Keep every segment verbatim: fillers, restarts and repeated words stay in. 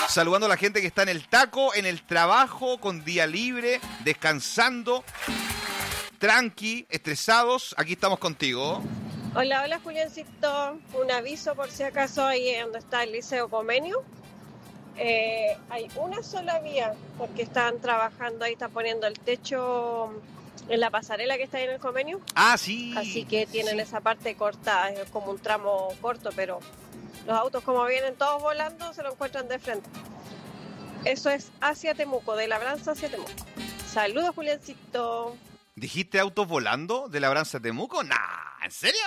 Saludando a la gente que está en el taco, en el trabajo, con día libre, descansando, tranqui, estresados. Aquí estamos contigo. Hola, hola Juliancito. Un aviso por si acaso ahí donde está el Liceo Comenio. Eh, hay una sola vía porque están trabajando ahí, están poniendo el techo en la pasarela que está ahí en el Comenio. Ah, sí. Así que tienen sí. esa parte cortada, es como un tramo corto, pero los autos como vienen todos volando se lo encuentran de frente. Eso es hacia Temuco, de Labranza hacia Temuco. Saludos Juliancito. ¿Dijiste autos volando de Labranza a Temuco? Nah, ¿en serio?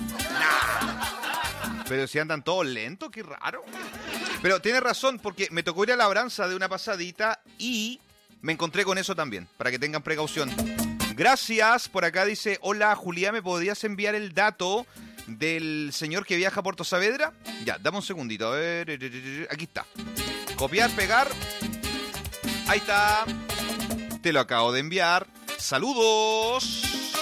Nah. Pero si andan todos lentos, qué raro. Pero tiene razón, porque me tocó ir a Labranza de una pasadita y me encontré con eso también, para que tengan precaución. Gracias, por acá dice, hola Julián, ¿me podrías enviar el dato del señor que viaja a Puerto Saavedra? Ya, dame un segundito, a ver, aquí está. Copiar, pegar, ahí está. Te lo acabo de enviar. ¡Saludos!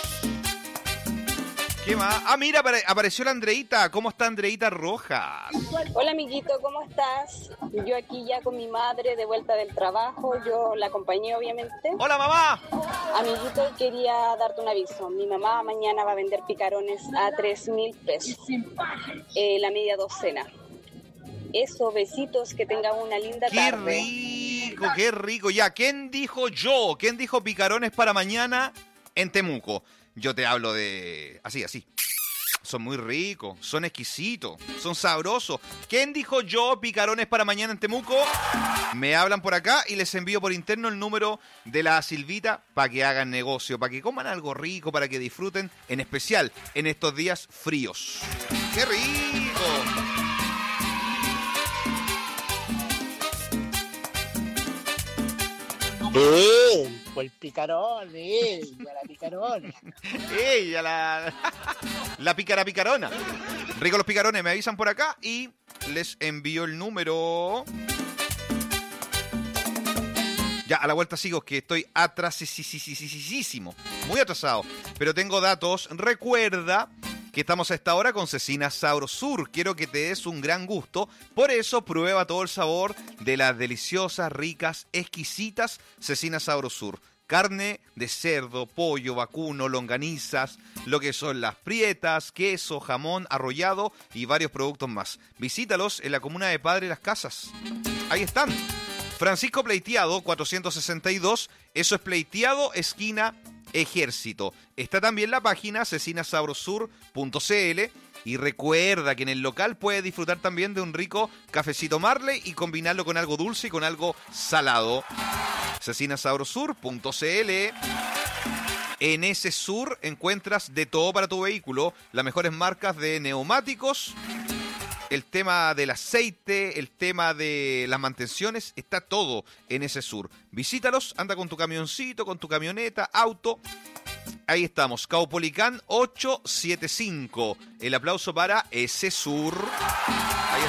¿Qué más? Ah, mira, apareció la Andreita. ¿Cómo está Andreita Rojas? Hola, amiguito, ¿cómo estás? Yo aquí ya con mi madre de vuelta del trabajo. Yo la acompañé, obviamente. ¡Hola, mamá! Amiguito, quería darte un aviso. Mi mamá mañana va a vender picarones a tres mil pesos. Eh, la media docena. Eso, besitos, que tengan una linda ¡Qué tarde. ¡Qué rico, qué rico! Ya, ¿quién dijo yo? ¿Quién dijo picarones para mañana en Temuco? Yo te hablo de... Así, así. Son muy ricos, son exquisitos, son sabrosos. ¿Quién dijo yo picarones para mañana en Temuco? Me hablan por acá y les envío por interno el número de la Silvita para que hagan negocio, para que coman algo rico, para que disfruten, en especial en estos días fríos. ¡Qué rico! ¡Eh! Pues el picarón, ella, la picarona. ¡Ella, la... la picara picarona! Rico los picarones, me avisan por acá y les envío el número. Ya, a la vuelta sigo, que estoy atrasísimo, muy atrasado. Pero tengo datos. Recuerda que estamos a esta hora con Cecina Sabrosur. Quiero que te des un gran gusto. Por eso prueba todo el sabor de las deliciosas, ricas, exquisitas Cecina Sabrosur. Carne de cerdo, pollo, vacuno, longanizas, lo que son las prietas, queso, jamón, arrollado y varios productos más. Visítalos en la comuna de Padre Las Casas. Ahí están. Francisco Pleiteado, cuatrocientos sesenta y dos. Eso es Pleiteado, esquina Ejército. Está también la página cecina sabrosur punto c l y recuerda que en el local puedes disfrutar también de un rico cafecito Marley y combinarlo con algo dulce y con algo salado. cecina sabrosur punto c l. En ese sur encuentras de todo para tu vehículo, las mejores marcas de neumáticos, el tema del aceite, el tema de las mantenciones, está todo en ese sur. Visítalos, anda con tu camioncito, con tu camioneta, auto. Ahí estamos, Caupolicán ochocientos setenta y cinco. El aplauso para ese sur. Ahí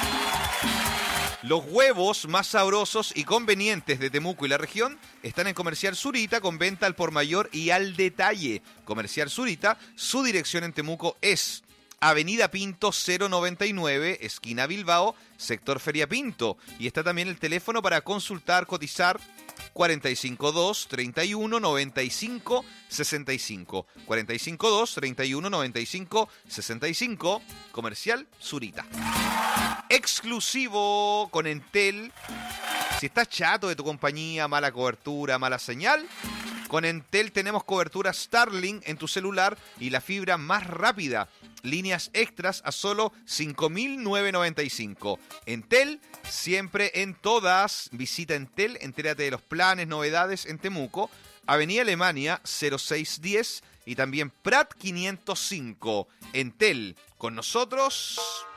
está. Los huevos más sabrosos y convenientes de Temuco y la región están en Comercial Zurita con venta al por mayor y al detalle. Comercial Zurita, su dirección en Temuco es Avenida Pinto cero noventa y nueve, esquina Bilbao, sector Feria Pinto. Y está también el teléfono para consultar, cotizar, cuarenta y cinco dos, treinta y uno, noventa y cinco, sesenta y cinco. cuarenta y cinco dos, treinta y uno, noventa y cinco, sesenta y cinco. Comercial Zurita. Exclusivo con Entel. Si estás chato de tu compañía, mala cobertura, mala señal, con Entel tenemos cobertura Starlink en tu celular y la fibra más rápida. Líneas extras a solo cinco mil novecientos noventa y cinco. Entel, siempre en todas. Visita Entel, entérate de los planes, novedades en Temuco. Avenida Alemania cero seis diez y también Prat quinientos cinco. Entel, con nosotros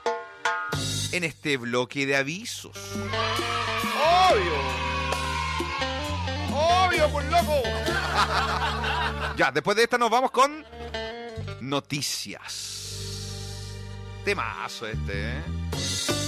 en este bloque de avisos. ¡Obvio! ¡Obvio, por loco! Ya, después de esta nos vamos con noticias. Temazo este, ¿eh?